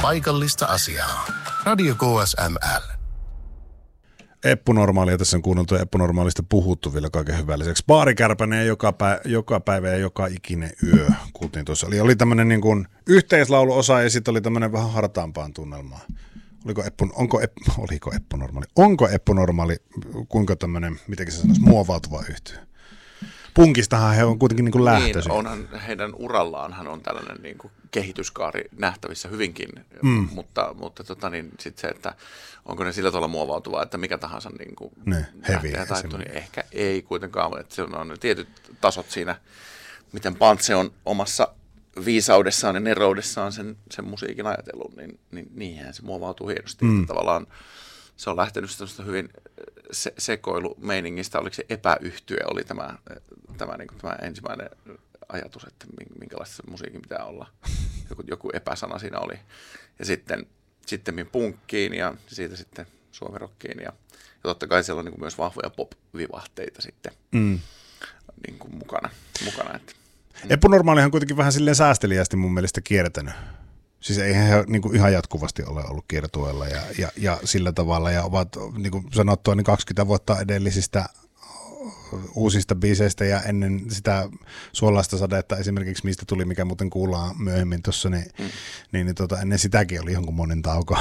paikallista asiaa. Radio KSML. Eppu Normaalia tässä on kuunneltu ja Eppu Normaalista puhuttu vielä kaiken hyvälliseksi. Baarikärpänen joka päivä ja joka ikinen yö, kuultiin tuossa. Oli tämmöinen niin kuin yhteislauluosa ja sitten oli tämmöinen vähän hartaampaan tunnelmaa. Onko Eppu Normaali, kuinka tämmöinen, miten se sanoisi, muovautuva yhtye? Punkistahan he on kuitenkin niin kuin lähtöisin. Niin, onhan heidän urallaanhan on tällainen niin kuin kehityskaari nähtävissä hyvinkin, mutta sitten se, että onko ne sillä tavalla muovautuvaa, että mikä tahansa niin kuin lähtee taittu, niin ehkä ei kuitenkaan, että se on tietyt tasot siinä, miten Pantse on omassa viisaudessaan ja neroudessaan sen musiikin ajatellut, niin niinhän se muovautuu hienosti. Tavallaan se on lähtenyt hyvin sekoilumeiningistä, oliko se epäyhtye, oli tämä ensimmäinen ajatus, että minkälaista se musiikin pitää olla. Joku epäsana siinä oli. Ja sitten punkkiin ja siitä sitten suomirokkiin. Ja totta kai siellä on niin kuin myös vahvoja pop-vivahteita sitten niin kuin mukana. Että. Eppu Normaalihan kuitenkin vähän silleen säästeliästi mun mielestä kiertänyt. Siis eihän he niin kuin ihan jatkuvasti ole ollut kiertueella ja sillä tavalla, ja ovat niin kuin sanottua niin 20 vuotta edellisistä uusista biiseistä ja ennen sitä Suolaista sadetta esimerkiksi, mistä tuli, mikä muuten kuullaan myöhemmin tuossa, niin ennen sitäkin oli jonkun monen tauko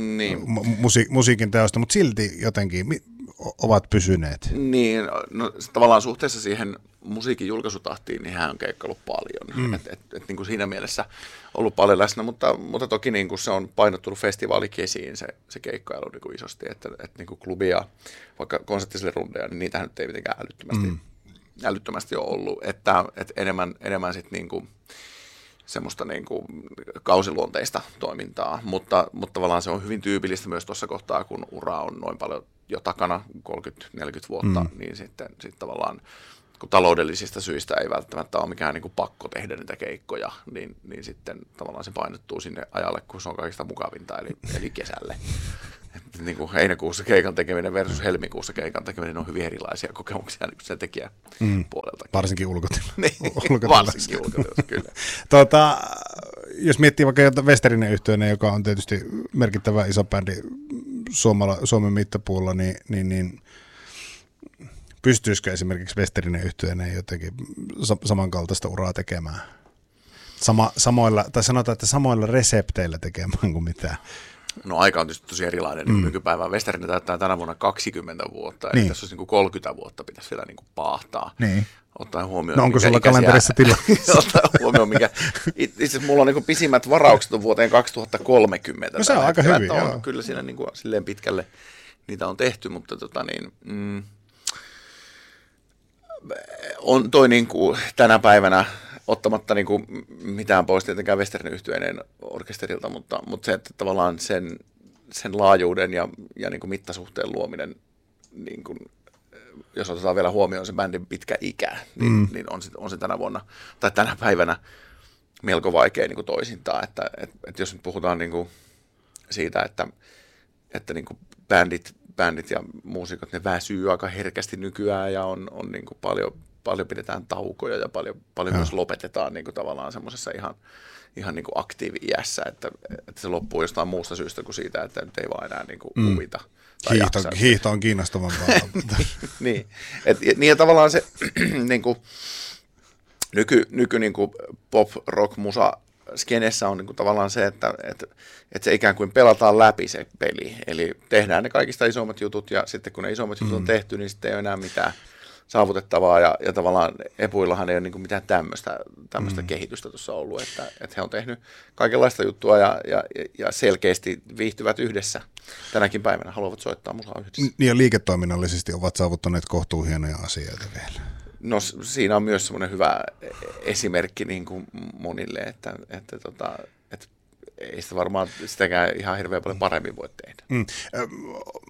musiikin teosta, mutta silti jotenkin ovat pysyneet. Niin, no tavallaan suhteessa siihen musiikin julkaisutahtiin, niin hän on keikkaillut paljon. Et niin kuin siinä mielessä ollut paljon läsnä, mutta toki niin kuin se on painottunut festivaalikesiin se keikkailu niin kuin isosti, että niin kuin klubia, vaikka konserttisille rundeja, niin niitähän nyt ei mitenkään älyttömästi ole ollut, että enemmän sitten niin kuin semmoista niin kuin kausiluonteista toimintaa, mutta tavallaan se on hyvin tyypillistä myös tuossa kohtaa, kun ura on noin paljon jo takana, 30-40 vuotta, niin sitten tavallaan kun taloudellisista syistä ei välttämättä ole mikään niin kuin pakko tehdä niitä keikkoja, niin sitten tavallaan se painottuu sinne ajalle, kun se on kaikista mukavinta, eli kesälle. Niin kuin heinäkuussa keikan tekeminen versus helmikuussa keikan tekeminen on hyvin erilaisia kokemuksia niin sen tekijän puolelta. Varsinkin ulkotilassa. Varsinkin ulkotilassa, kyllä. Jos miettii vaikka Westerinen yhtyeinen, joka on tietysti merkittävä iso bändi Suomen mittapuulla, niin pystyisikö esimerkiksi Westerinen yhtyeinen jotenkin samankaltaista uraa tekemään? Sanotaan, että samoilla resepteillä tekemään kuin mitään. No aika on tietysti tosi erilainen nykypäivään. Westerinen täyttää tänä vuonna 20 vuotta, eli tässä olisi niin kuin 30 vuotta pitäisi vielä niin kuin paahtaa. Niin. Ottaen huomioon, no onko sulla kalenterissa tilaa? Ottaen huomioon, itse asiassa mulla on niin kuin pisimmät varaukset on vuoteen 2030. No se on aika hyvin, joo. Kyllä siinä niin kuin silleen pitkälle niitä on tehty, mutta on toi niin kuin tänä päivänä ottamatta niin kuin mitään pois tietenkään Westerinen yhtyeinen orkesterilta, mutta se, että tavallaan sen laajuuden ja niin kuin mittasuhteen luominen, niin kuin, jos otetaan vielä huomioon se bändin pitkä ikä, niin on se tänä vuonna tai tänä päivänä melko vaikea niin kuin toisintaa, että jos nyt puhutaan niin kuin siitä, että niin kuin bändit ja muusikot, ne väsyy aika herkästi nykyään ja on niin kuin paljon pidetään taukoja ja paljon myös lopetetaan niin kuin tavallaan semmoisessa ihan niin kuin aktiivi-iässä, että se loppuu jostain muusta syystä kuin siitä, että nyt ei vaan enää niin kuin huvita. Hiihto on kiinnostavampaa. niin. Ja tavallaan se niin kuin, nyky niin kuin pop, rock, musa skenessä on niin kuin tavallaan se, että se ikään kuin pelataan läpi se peli. Eli tehdään ne kaikista isommat jutut ja sitten kun ne isommat jutut on tehty, niin sitten ei ole enää mitään saavutettavaa ja tavallaan Epuillahan ei ole niin kuin mitään tämmöistä kehitystä tuossa ollut, että he on tehnyt kaikenlaista juttua ja selkeästi viihtyvät yhdessä tänäkin päivänä, haluavat soittaa musaa yhdessä. Ja liiketoiminnallisesti ovat saavuttaneet kohtuuhienoja asioita vielä. No siinä on myös semmoinen hyvä esimerkki niin kuin monille, että ei sitä varmaan sitäkään ihan hirveän paljon paremmin voi tehdä.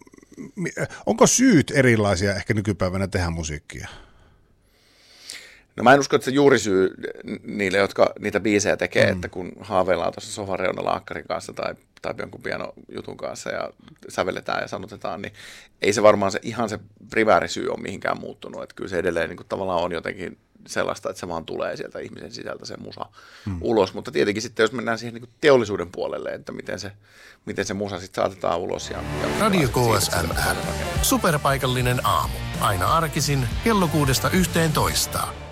Onko syyt erilaisia ehkä nykypäivänä tehdä musiikkia? No mä en usko, että se juurisyy niille, jotka niitä biisejä tekee, että kun haaveillaan tuossa sofan reunalla akkarin kanssa tai jonkun pianojutun kanssa ja sävelletään ja sanotetaan, niin ei se varmaan ihan se primäärisyy ole mihinkään muuttunut. Että kyllä se edelleen niin kuin tavallaan on jotenkin sellaista, että se vaan tulee sieltä ihmisen sisältä se musa ulos. Mutta tietenkin sitten, jos mennään siihen niin kuin teollisuuden puolelle, että miten se musa sitten saatetaan ulos. Radio KSML. Superpaikallinen aamu. Aina arkisin kello 6–11.